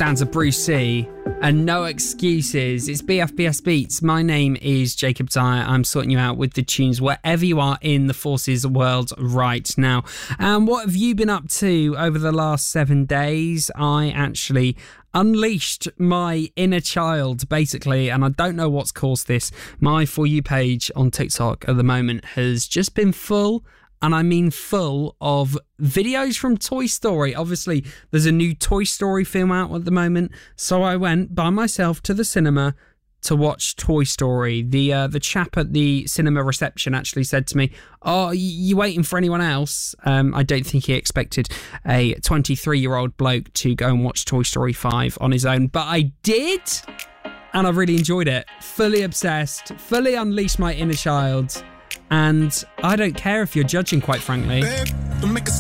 sounds of Bruce C. and No Excuses. It's BFBS Beats. My name is Jacob Dyer. I'm sorting you out with the tunes wherever you are in the Forces world right now. And what have you been up to over the last 7 days? I actually unleashed my inner child, basically, and I don't know what's caused this. My For You page on TikTok at the moment has just been full, and I mean full, of videos from Toy Story. Obviously, there's a new Toy Story film out at the moment, so I went by myself to the cinema to watch Toy Story. The chap at the cinema reception actually said to me, "Oh, you waiting for anyone else?" I don't think he expected a 23-year-old bloke to go and watch Toy Story 5 on his own, but I did, and I really enjoyed it. Fully obsessed, fully unleashed my inner child, and I don't care if you're judging, quite frankly. Babe, don't make a